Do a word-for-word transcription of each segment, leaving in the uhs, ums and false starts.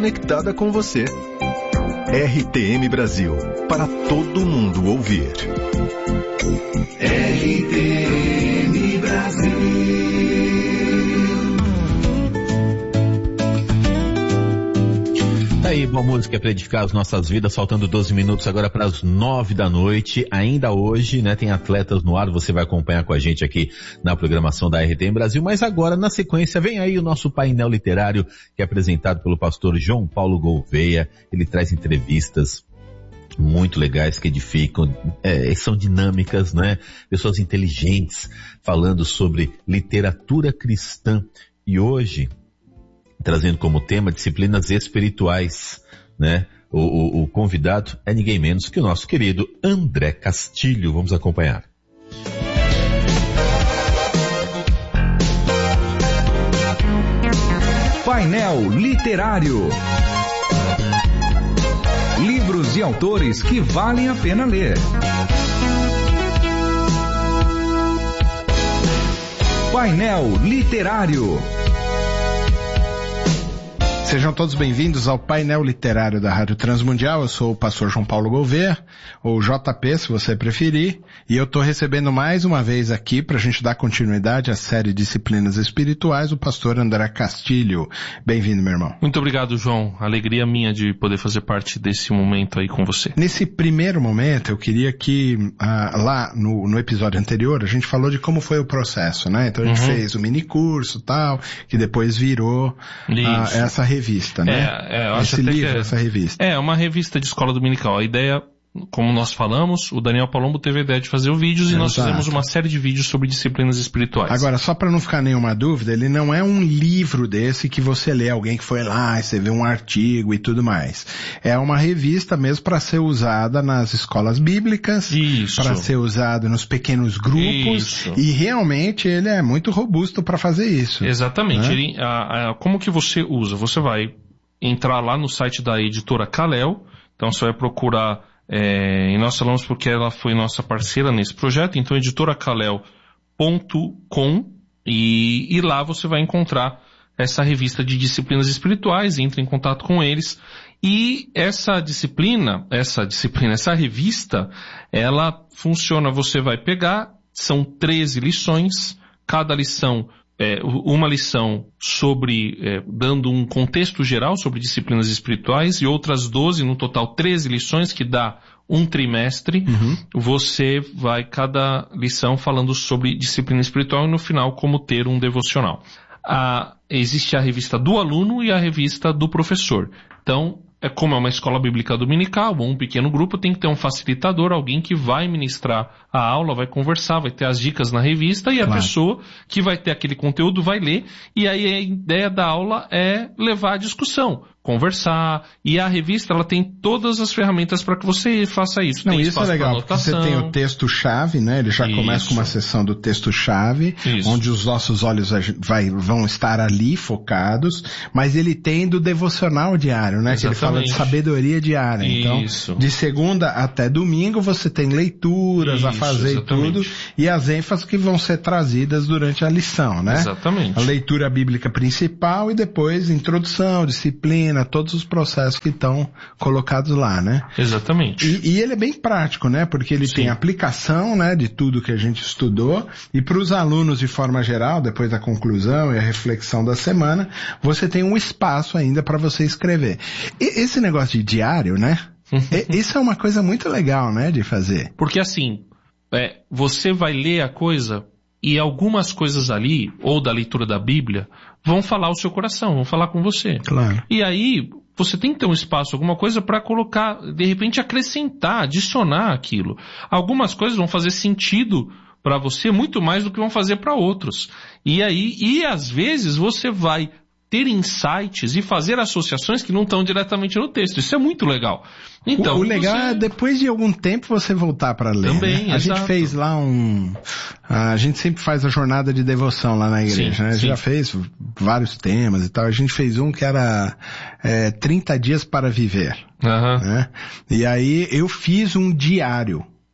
conectada com você. R T M Brasil, para todo mundo ouvir. R T M Brasil. Tá aí, boa música para edificar as nossas vidas, faltando doze minutos agora para as nove da noite. Ainda hoje, né, tem atletas no ar, você vai acompanhar com a gente aqui na programação da R T M Brasil, mas agora, na sequência, vem aí o nosso painel literário, que é apresentado pelo pastor João Paulo Gouveia. Ele traz entrevistas muito legais que edificam, é, são dinâmicas, né? Pessoas inteligentes falando sobre literatura cristã. E hoje, trazendo como tema disciplinas espirituais, né? O, o, o convidado é ninguém menos que o nosso querido André Castilho. Vamos acompanhar. Painel Literário. Livros e autores que valem a pena ler. Painel Literário. Sejam todos bem-vindos ao painel literário da Rádio Transmundial. Eu sou o pastor João Paulo Gouveia, ou J P, se você preferir, e eu estou recebendo mais uma vez aqui, para a gente dar continuidade à série Disciplinas Espirituais, o pastor André Castilho. Bem-vindo, meu irmão. Muito obrigado, João. Alegria minha de poder fazer parte desse momento aí com você. Nesse primeiro momento, eu queria que, ah, lá no, no episódio anterior, a gente falou de como foi o processo, né? Então a gente uhum. fez o mini curso e tal, que depois virou ah, essa revista. Revista, né? É, é, eu acho Esse até livro, que é, essa revista. É, uma revista de escola dominical. A ideia, como nós falamos, o Daniel Palombo teve a ideia de fazer vídeos e Exato. Nós fizemos uma série de vídeos sobre disciplinas espirituais. Agora, só para não ficar nenhuma dúvida, ele não é um livro desse que você lê, alguém que foi lá e você vê um artigo e tudo mais. É uma revista mesmo para ser usada nas escolas bíblicas, para ser usado nos pequenos grupos, isso. E realmente ele é muito robusto para fazer isso. Exatamente. Né? Ele, a, a, como que você usa? Você vai entrar lá no site da editora Kalel, então você vai procurar... É, e nós falamos porque ela foi nossa parceira nesse projeto, então editora kalel ponto com e, e lá você vai encontrar essa revista de disciplinas espirituais, entre em contato com eles, e essa disciplina, essa disciplina, essa revista, ela funciona, você vai pegar, são treze lições, cada lição É, uma lição sobre, é, dando um contexto geral sobre disciplinas espirituais e outras doze, no total treze lições, que dá um trimestre. Uhum. Você vai, cada lição, falando sobre disciplina espiritual e no final como ter um devocional. A, existe a revista do aluno e a revista do professor. Então, é como é uma escola bíblica dominical, ou um pequeno grupo, tem que ter um facilitador, alguém que vai ministrar a aula, vai conversar, vai ter as dicas na revista, e a claro. Pessoa que vai ter aquele conteúdo vai ler, e aí a ideia da aula é levar a discussão, conversar, e a revista ela tem todas as ferramentas para que você faça isso. Não, tem isso é legal, porque você tem o texto-chave, né? Ele já isso. começa com uma seção do texto-chave, isso. onde os nossos olhos vai, vão estar ali focados, mas ele tem do devocional diário, né? Exatamente. Que ele fala de sabedoria diária. Isso. Então, de segunda até domingo você tem leituras isso, a fazer exatamente. E tudo, e as ênfases que vão ser trazidas durante a lição, né? Exatamente. A leitura bíblica principal e depois introdução, disciplina, todos os processos que estão colocados lá, né? Exatamente. E, e ele é bem prático, né? Porque ele Sim. tem aplicação, né, de tudo que a gente estudou, e para os alunos de forma geral, depois da conclusão e a reflexão da semana, você tem um espaço ainda para você escrever. E esse negócio de diário, né? Isso é uma coisa muito legal, né, de fazer. Porque assim, é, você vai ler a coisa e algumas coisas ali, ou da leitura da Bíblia, vão falar ao seu coração, vão falar com você. Claro. E aí, você tem que ter um espaço, alguma coisa para colocar, de repente acrescentar, adicionar aquilo. Algumas coisas vão fazer sentido para você muito mais do que vão fazer para outros. E aí, e às vezes você vai ter insights e fazer associações que não estão diretamente no texto. Isso é muito legal. Então, o, o legal você... é depois de algum tempo você voltar para ler. Também, né? A exato. gente fez lá um... A gente sempre faz a jornada de devoção lá na igreja, sim, né? A gente já fez vários temas e tal. A gente fez um que era é, trinta dias para viver. Uhum. Né? E aí eu fiz um diário.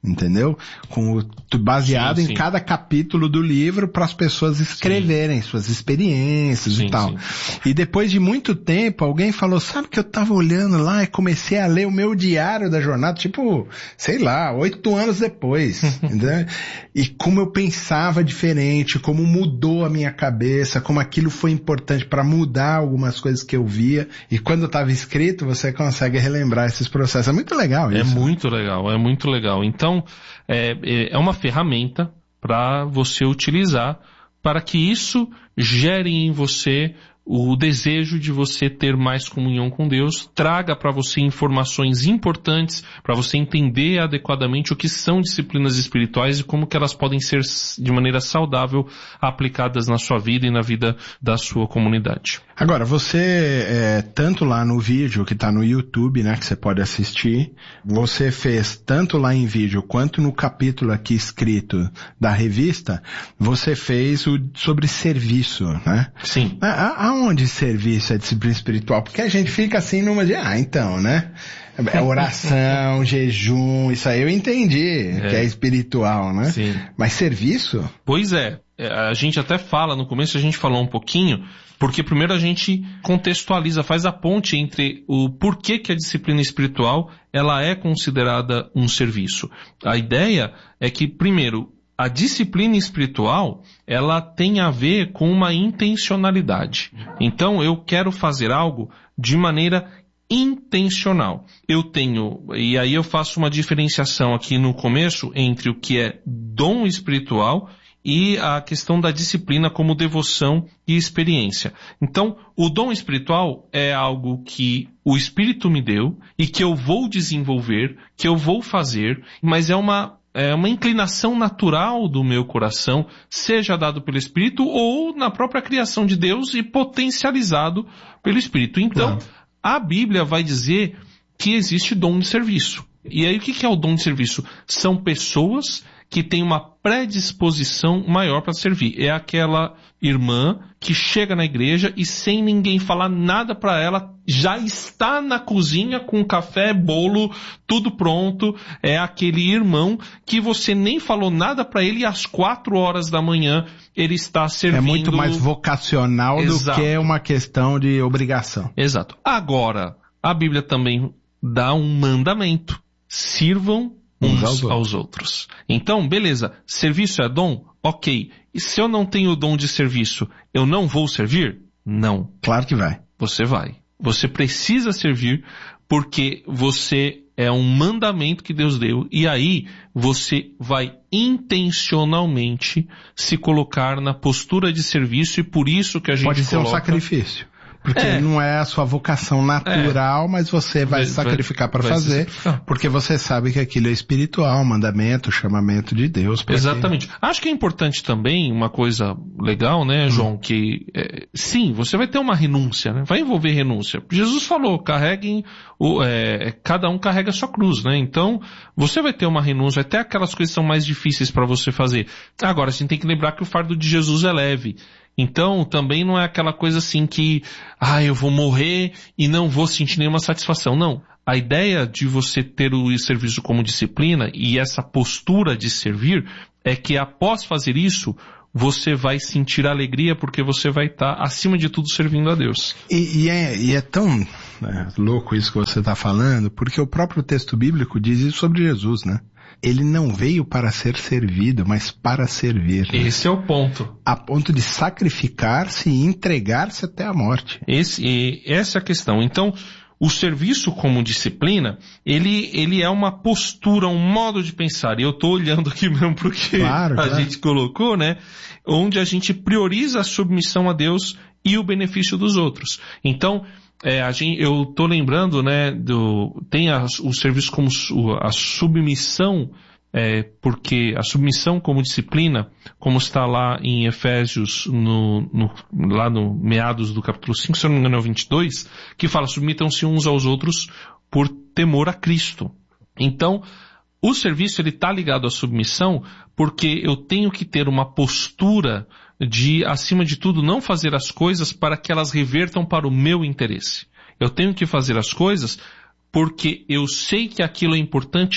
entendeu? Com o, baseado sim, em sim. cada capítulo do livro para as pessoas escreverem sim. suas experiências sim, e tal. Sim. E depois de muito tempo, alguém falou, sabe que eu tava olhando lá e comecei a ler o meu diário da jornada, tipo, sei lá, oito anos depois, entendeu? E como eu pensava diferente, como mudou a minha cabeça, como aquilo foi importante para mudar algumas coisas que eu via. E quando estava escrito, você consegue relembrar esses processos. É muito legal isso. É muito legal, é muito legal. Então, Então, é, é uma ferramenta para você utilizar para que isso gere em você o desejo de você ter mais comunhão com Deus, traga para você informações importantes para você entender adequadamente o que são disciplinas espirituais e como que elas podem ser de maneira saudável aplicadas na sua vida e na vida da sua comunidade. Agora, você, é, tanto lá no vídeo que está no YouTube, né, que você pode assistir, você fez tanto lá em vídeo quanto no capítulo aqui escrito da revista, você fez o sobre serviço, né? Sim. A, aonde serviço é disciplina espiritual? Porque a gente fica assim numa de, ah, então, né? É oração, jejum, isso aí eu entendi, é. que é espiritual, né? Sim. Mas serviço? Pois é. A gente até fala, no começo a gente falou um pouquinho, porque primeiro a gente contextualiza, faz a ponte entre o porquê que a disciplina espiritual ela é considerada um serviço. A ideia é que, primeiro, a disciplina espiritual, ela tem a ver com uma intencionalidade. Então, eu quero fazer algo de maneira intencional. Eu tenho, e aí eu faço uma diferenciação aqui no começo entre o que é dom espiritual e a questão da disciplina como devoção e experiência. Então, o dom espiritual é algo que o Espírito me deu e que eu vou desenvolver, que eu vou fazer, mas é uma É uma inclinação natural do meu coração, seja dado pelo Espírito ou na própria criação de Deus e potencializado pelo Espírito. Então, claro. A Bíblia vai dizer que existe dom de serviço. E aí o que é o dom de serviço? São pessoas que têm uma predisposição maior para servir. É aquela irmã que chega na igreja e sem ninguém falar nada para ela, já está na cozinha com café, bolo, tudo pronto. É aquele irmão que você nem falou nada para ele e às quatro horas da manhã ele está servindo. É muito mais vocacional Exato. do que uma questão de obrigação. Exato. Agora, a Bíblia também dá um mandamento. Sirvam uns aos, aos outros. Então, beleza, serviço é dom? Ok. E se eu não tenho o dom de serviço, eu não vou servir? Não. Claro que vai. Você vai. Você precisa servir porque você é um mandamento que Deus deu e aí você vai intencionalmente se colocar na postura de serviço e por isso que a gente Pode ser coloca... um sacrifício. Porque é. não é a sua vocação natural, é. mas você vai, vai sacrificar para fazer, sacrificar. Porque você sabe que aquilo é espiritual, mandamento, chamamento de Deus. Exatamente. Que... Acho que é importante também, uma coisa legal, né, João, hum. que é, sim, você vai ter uma renúncia, né? Vai envolver renúncia. Jesus falou, carreguem, o, é, cada um carrega a sua cruz, né? Então, você vai ter uma renúncia, vai ter aquelas coisas que são mais difíceis para você fazer. Agora, a gente tem que lembrar que o fardo de Jesus é leve. Então, também não é aquela coisa assim que, ah, eu vou morrer e não vou sentir nenhuma satisfação. Não. A ideia de você ter o serviço como disciplina e essa postura de servir é que após fazer isso, você vai sentir alegria porque você vai estar, acima de tudo, servindo a Deus. E, e, é, e é tão é, louco isso que você está falando, porque o próprio texto bíblico diz isso sobre Jesus, né? Ele não veio para ser servido, mas para servir. Né? Esse é o ponto. A ponto de sacrificar-se e entregar-se até a morte. Esse, e essa é a questão. Então, o serviço como disciplina, ele, ele é uma postura, um modo de pensar. E eu estou olhando aqui mesmo porque claro, a claro. gente colocou, né? Onde a gente prioriza a submissão a Deus e o benefício dos outros. Então, É, a gente, eu tô lembrando, né, do, tem a, o serviço como a submissão, é, porque a submissão como disciplina, como está lá em Efésios, no, no, lá no meados do capítulo cinco, se eu não me engano é o vinte e dois, que fala, submitam-se uns aos outros por temor a Cristo. Então, o serviço, ele está ligado à submissão, porque eu tenho que ter uma postura de, acima de tudo, não fazer as coisas para que elas revertam para o meu interesse. Eu tenho que fazer as coisas porque eu sei que aquilo é importante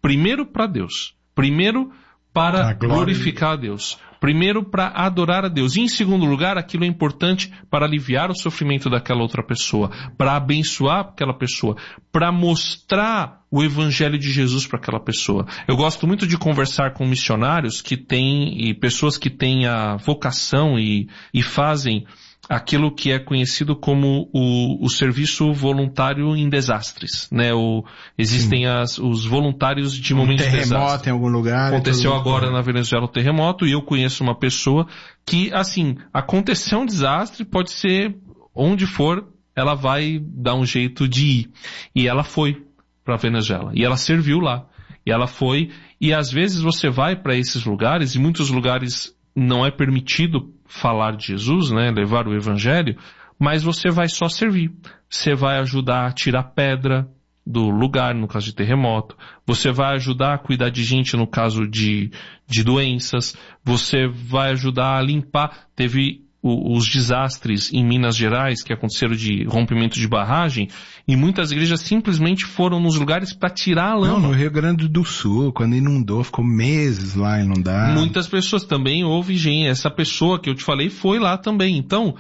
Primeiro para Deus. Primeiro para glorificar a Deus. Primeiro para adorar a Deus. E em segundo lugar, aquilo é importante para aliviar o sofrimento daquela outra pessoa, para abençoar aquela pessoa, para mostrar o evangelho de Jesus para aquela pessoa. Eu gosto muito de conversar com missionários que têm, e pessoas que têm a vocação e, e fazem aquilo que é conhecido como o, o serviço voluntário em desastres, né? O, existem as, os voluntários de um momentos de desastre. Terremoto em algum lugar. Aconteceu agora na Venezuela o terremoto, e eu conheço uma pessoa que, assim, aconteceu um desastre, pode ser onde for, ela vai dar um jeito de ir. E ela foi para a Venezuela, e ela serviu lá, e ela foi, e às vezes você vai para esses lugares, e muitos lugares não é permitido falar de Jesus, né, levar o evangelho, mas você vai só servir. Você vai ajudar a tirar pedra do lugar, no caso de terremoto. Você vai ajudar a cuidar de gente no caso de, de doenças. Você vai ajudar a limpar. Teve o, os desastres em Minas Gerais que aconteceram de rompimento de barragem, e muitas igrejas simplesmente foram nos lugares para tirar a lama. Não, no Rio Grande do Sul, quando inundou, ficou meses lá inundado. Muitas pessoas também houve, gente, essa pessoa que eu te falei foi lá também. Então,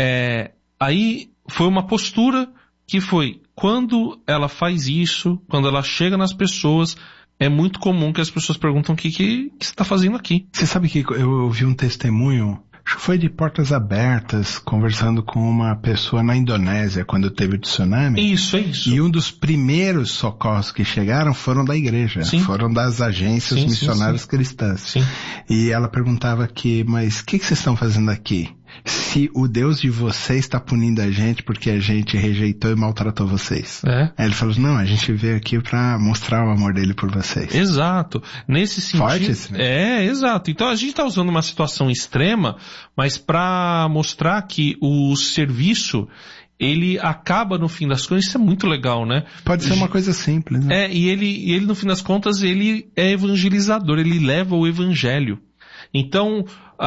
é, aí foi uma postura que foi, quando ela faz isso, quando ela chega nas pessoas, é muito comum que as pessoas perguntam o que, que, que você está fazendo aqui. Você sabe que eu ouvi um testemunho, acho que foi de portas abertas, conversando com uma pessoa na Indonésia, quando teve o tsunami. Isso, é isso. E um dos primeiros socorros que chegaram foram da igreja, sim. foram das agências sim, missionárias sim, sim. cristãs. Sim. E ela perguntava aqui, mas o que, que vocês estão fazendo aqui? Se o Deus de vocês está punindo a gente porque a gente rejeitou e maltratou vocês. É. Aí ele falou, não, a gente veio aqui para mostrar o amor dele por vocês. Exato. Nesse sentido... Forte esse, né? É, exato. Então a gente está usando uma situação extrema, mas para mostrar que o serviço, ele acaba no fim das contas, isso é muito legal, né? Pode ser uma coisa simples, né? É, e ele, e ele no fim das contas, ele é evangelizador, ele leva o evangelho. Então,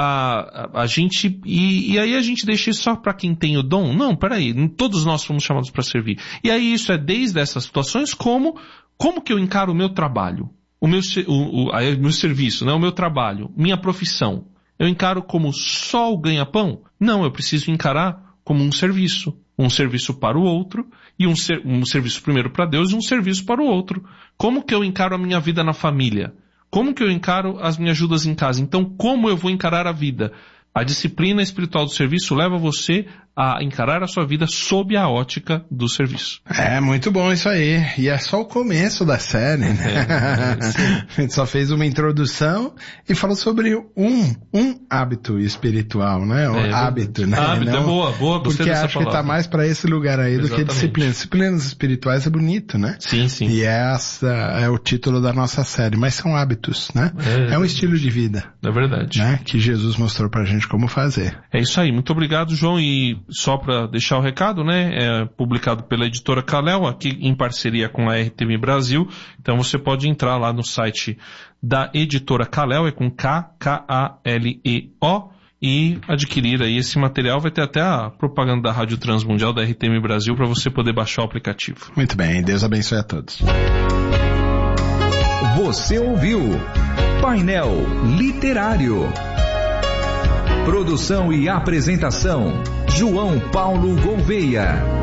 a, a, a gente, e, e aí a gente deixa isso só para quem tem o dom? Não, peraí, todos nós fomos chamados para servir. E aí isso é desde essas situações, como, como que eu encaro o meu trabalho, o meu, o, o, o meu serviço, né, o meu trabalho, minha profissão. Eu encaro como só o ganha-pão? Não, eu preciso encarar como um serviço. Um serviço para o outro, e um, ser, um serviço primeiro para Deus e um serviço para o outro. Como que eu encaro a minha vida na família? Como que eu encaro as minhas ajudas em casa? Então, como eu vou encarar a vida? A disciplina espiritual do serviço leva você a encarar a sua vida sob a ótica do serviço. É, muito bom isso aí. E é só o começo da série, né? É, a gente só fez uma introdução e falou sobre um, um hábito espiritual, né? O é, hábito, né? Hábito, Não, é boa, boa, gostei porque dessa acho palavra. que tá mais para esse lugar aí Exatamente. do que disciplina. Disciplinas espirituais é bonito, né? Sim, sim. E essa é o título da nossa série, mas são hábitos, né? É, é um estilo de vida. É verdade. Né? Que Jesus mostrou pra gente como fazer. É isso aí, muito obrigado, João, e só para deixar o recado, né, é publicado pela editora Kalel, aqui em parceria com a R T M Brasil, então você pode entrar lá no site da editora Kalel, é com K, K A L E O, e adquirir aí esse material. Vai ter até a propaganda da Rádio Transmundial da R T M Brasil para você poder baixar o aplicativo. Muito bem, Deus abençoe a todos. Você ouviu Painel Literário. Produção e apresentação, João Paulo Gouveia.